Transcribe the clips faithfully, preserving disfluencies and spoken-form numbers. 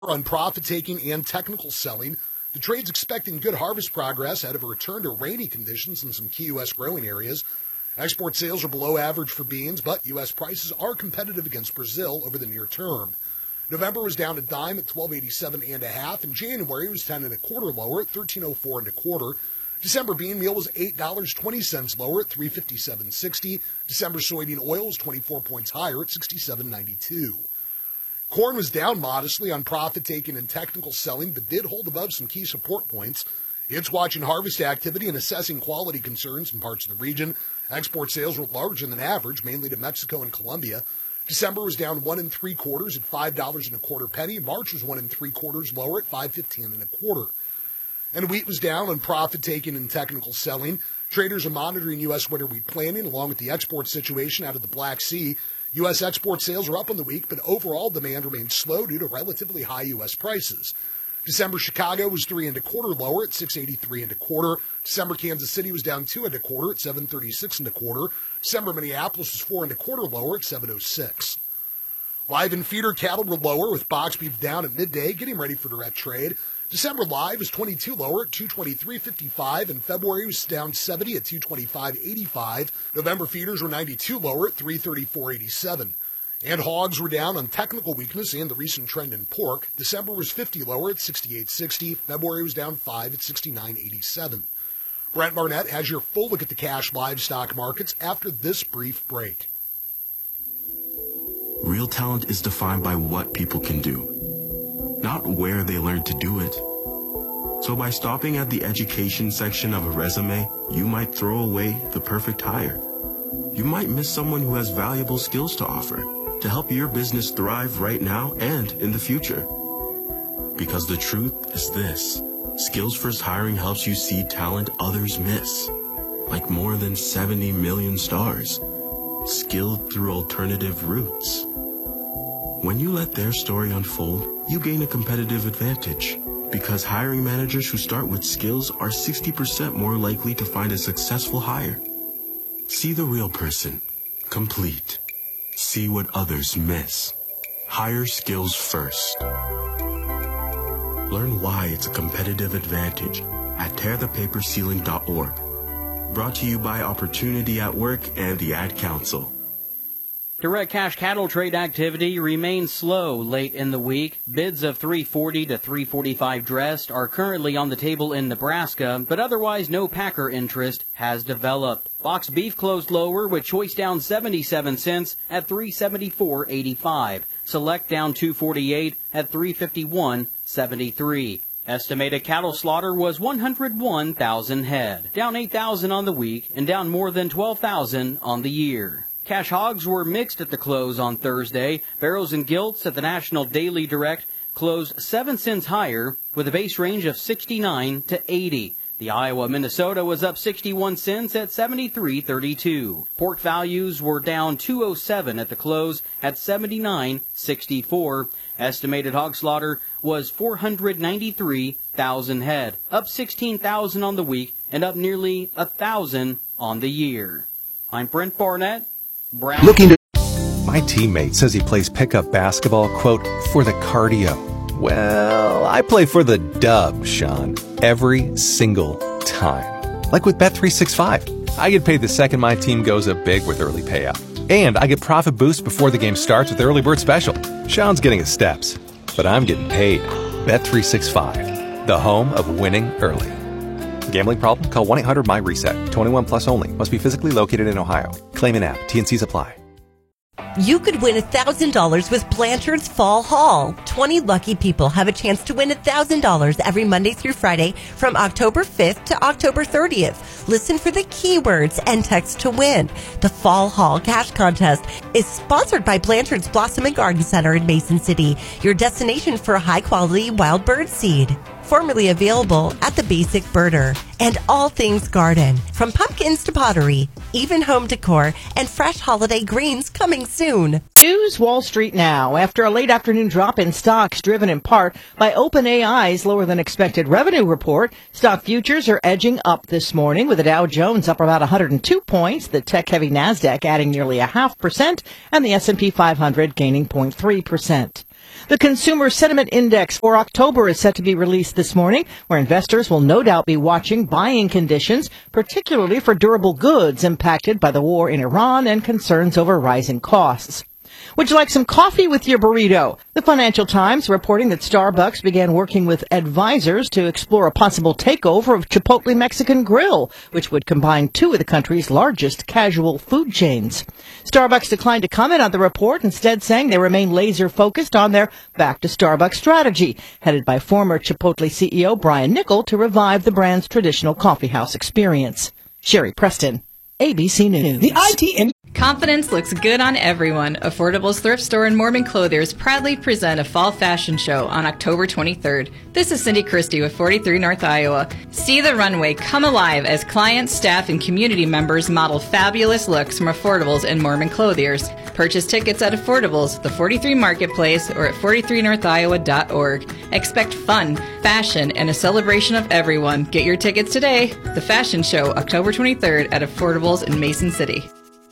On profit-taking and technical selling, the trade's expecting good harvest progress ahead of a return to rainy conditions in some key U S growing areas. Export sales are below average for beans, but U S prices are competitive against Brazil over the near term. November was down a dime at twelve eighty-seven and a half, and January was ten and a quarter lower at thirteen oh four and a quarter. December bean meal was eight dollars and twenty cents lower at three fifty-seven sixty. December soybean oil was twenty-four points higher at sixty-seven ninety-two. Corn was down modestly on profit-taking and technical selling, but did hold above some key support points. It's watching harvest activity and assessing quality concerns in parts of the region. Export sales were larger than average, mainly to Mexico and Colombia. December was down one and three quarters at five dollars and a quarter penny. March was one and three quarters lower at five fifteen and a quarter. And wheat was down on profit-taking and technical selling. Traders are monitoring U S winter wheat planting along with the export situation out of the Black Sea. U S export sales are up in the week, but overall demand remains slow due to relatively high U S prices. December Chicago was three and a quarter lower at six eighty-three and a quarter. December Kansas City was down two and a quarter at seven thirty-six and a quarter. December Minneapolis was four and a quarter lower at seven oh six. Live and feeder cattle were lower with box beef down at midday, getting ready for direct trade. December live was twenty-two lower at two twenty-three fifty-five, and February was down seventy at two twenty-five eighty-five. November feeders were ninety-two lower at three thirty-four eighty-seven. And hogs were down on technical weakness and the recent trend in pork. December was fifty lower at sixty-eight sixty. February was down five at sixty-nine eighty-seven. Brent Barnett has your full look at the cash livestock markets after this brief break. Real talent is defined by what people can do, not where they learned to do it. So by stopping at the education section of a resume, you might throw away the perfect hire. You might miss someone who has valuable skills to offer to help your business thrive right now and in the future. Because the truth is this: Skills First Hiring helps you see talent others miss, like more than seventy million stars, skilled through alternative routes. When you let their story unfold, you gain a competitive advantage, because hiring managers who start with skills are sixty percent more likely to find a successful hire. See the real person, complete. See what others miss. Hire skills first. Learn why it's a competitive advantage at tear the paper ceiling dot org. Brought to you by Opportunity at Work and the Ad Council. Direct cash cattle trade activity remains slow late in the week. Bids of three forty to three forty-five dressed are currently on the table in Nebraska, but otherwise no packer interest has developed. Box beef closed lower with choice down seventy-seven cents at three seventy-four eighty-five. Select down two forty-eight at three fifty-one seventy-three. Estimated cattle slaughter was one hundred one thousand head, down eight thousand on the week and down more than twelve thousand on the year. Cash hogs were mixed at the close on Thursday. Barrows and gilts at the National Daily Direct closed seven cents higher with a base range of sixty-nine to eighty. The Iowa Minnesota was up sixty-one cents at seventy-three thirty-two. Pork values were down two oh seven at the close at seventy-nine sixty-four. Estimated hog slaughter was four hundred ninety-three thousand head, up sixteen thousand on the week and up nearly one thousand on the year. I'm Brent Barnett. Brown. Looking to My teammate says he plays pickup basketball, quote, for the cardio. Well, I play for the dub, Sean, every single time. Like with Bet three sixty-five. I get paid the second my team goes up big with early payout. And I get profit boost before the game starts with the early bird special. Sean's getting his steps, but I'm getting paid. Bet three sixty-five, the home of winning early. Gambling problem? Call one eight hundred my reset. twenty-one plus only. Must be physically located in Ohio. Claim an app. T and C's apply. You could win one thousand dollars with Blanchard's Fall Haul. twenty lucky people have a chance to win one thousand dollars every Monday through Friday from October fifth to October thirtieth. Listen for the keywords and text to win. The Fall Haul Cash Contest is sponsored by Blanchard's Blossom and Garden Center in Mason City, your destination for high-quality wild bird seed. Formerly available at the Basic Birder. And all things garden, from pumpkins to pottery, even home decor, and fresh holiday greens coming soon. News Wall Street now. After a late afternoon drop in stocks driven in part by OpenAI's lower than expected revenue report, stock futures are edging up this morning with the Dow Jones up about one hundred two points, the tech-heavy NASDAQ adding nearly a half percent, and the S and P five hundred gaining zero point three percent. The Consumer Sentiment Index for October is set to be released this morning, where investors will no doubt be watching buying conditions, particularly for durable goods impacted by the war in Iran and concerns over rising costs. Would you like some coffee with your burrito? The Financial Times reporting that Starbucks began working with advisors to explore a possible takeover of Chipotle Mexican Grill, which would combine two of the country's largest casual food chains. Starbucks declined to comment on the report, instead saying they remain laser-focused on their Back to Starbucks strategy, headed by former Chipotle C E O Brian Niccol to revive the brand's traditional coffeehouse experience. Sherry Preston, A B C News. The I T in- Confidence looks good on everyone. Affordable's thrift store and Mormon Clothiers proudly present a fall fashion show on October twenty-third. This is Cindy Christie with forty-three North Iowa. See the runway come alive as clients, staff, and community members model fabulous looks from Affordable's and Mormon Clothiers. Purchase tickets at Affordable's, the forty-three Marketplace, or at forty-three north iowa dot org. Expect fun, fashion, and a celebration of everyone. Get your tickets today. The fashion show, October twenty-third at Affordable's in Mason City.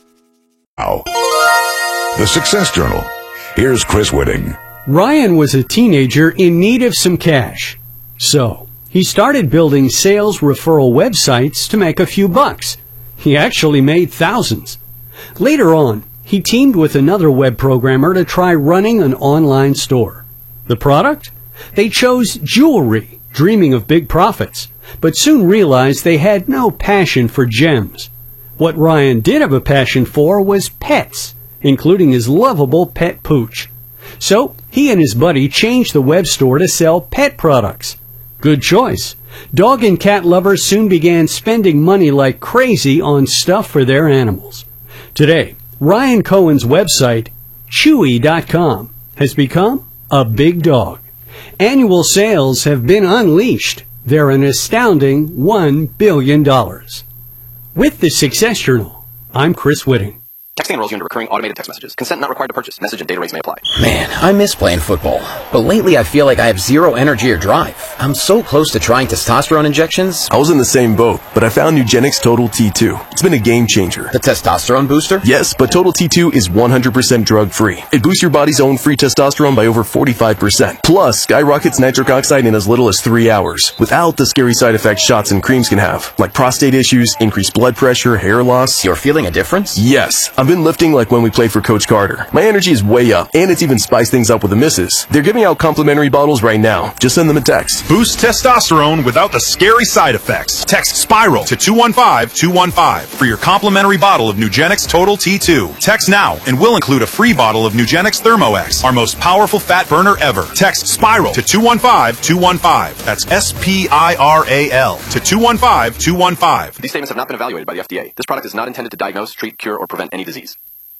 The Success Journal. Here's Chris Whitting. Ryan was a teenager in need of some cash. So, he started building sales referral websites to make a few bucks. He actually made thousands. Later on, he teamed with another web programmer to try running an online store. The product? They chose jewelry, dreaming of big profits, but soon realized they had no passion for gems. What Ryan did have a passion for was pets, including his lovable pet Pooch. So, he and his buddy changed the web store to sell pet products. Good choice. Dog and cat lovers soon began spending money like crazy on stuff for their animals. Today, Ryan Cohen's website, Chewy dot com, has become a big dog. Annual sales have been unleashed. They're an astounding one billion dollars. With the Success Journal, I'm Chris Whitting. Texting enrolls you into recurring automated text messages. Consent not required to purchase. Message and data rates may apply. Man, I miss playing football. But lately I feel like I have zero energy or drive. I'm so close to trying testosterone injections. I was in the same boat, but I found Nugenix Total T two. It's been a game changer. The testosterone booster? Yes, but Total T two is one hundred percent drug-free. It boosts your body's own free testosterone by over forty-five percent. Plus, skyrockets nitric oxide in as little as three hours, without the scary side effects shots and creams can have, like prostate issues, increased blood pressure, hair loss. You're feeling a difference? Yes. I've been lifting like when we played for Coach Carter. My energy is way up, and it's even spiced things up with the misses. They're giving out complimentary bottles right now. Just send them a text. Boost testosterone without the scary side effects. Text SPIRAL to two one five two one five for your complimentary bottle of Nugenix Total T two. Text now, and we'll include a free bottle of Nugenix ThermoX, our most powerful fat burner ever. Text SPIRAL to two one five two one five. That's S P I R A L to two one five two one five. These statements have not been evaluated by the F D A. This product is not intended to diagnose, treat, cure, or prevent any disease.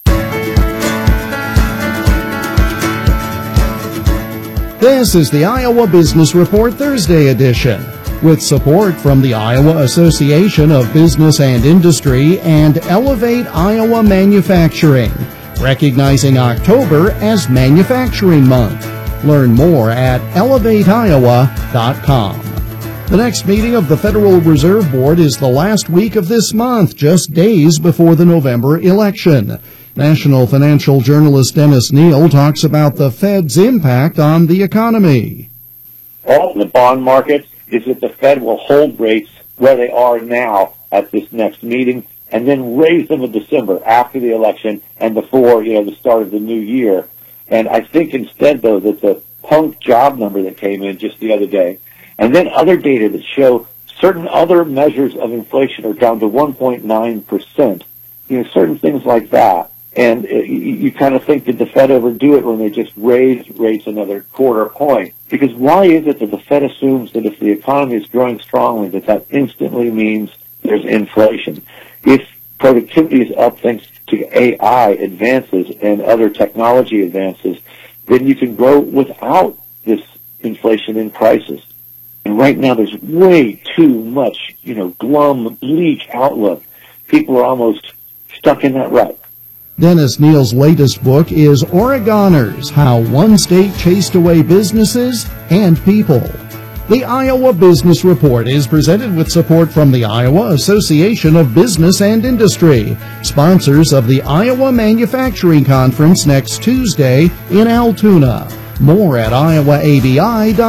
This is the Iowa Business Report Thursday edition, with support from the Iowa Association of Business and Industry and Elevate Iowa Manufacturing, recognizing October as Manufacturing Month. Learn more at elevate iowa dot com. The next meeting of the Federal Reserve Board is the last week of this month, just days before the November election. National financial journalist Dennis Neal talks about the Fed's impact on the economy. All in the bond market is that the Fed will hold rates where they are now at this next meeting and then raise them in December after the election and before, you know, the start of the new year. And I think instead, though, that the punk job number that came in just the other day, and then other data that show certain other measures of inflation are down to one point nine percent, you know, certain things like that. And you, you kind of think, did the Fed overdo it when they just raised rates another quarter point? Because why is it that the Fed assumes that if the economy is growing strongly, that that instantly means there's inflation? If productivity is up thanks to A I advances and other technology advances, then you can grow without this inflation in prices. And right now there's way too much, you know, glum, bleak outlook. People are almost stuck in that rut. Dennis Neal's latest book is Oregoners, How One State Chased Away Businesses and People. The Iowa Business Report is presented with support from the Iowa Association of Business and Industry, sponsors of the Iowa Manufacturing Conference next Tuesday in Altoona. More at iowa A B I dot com.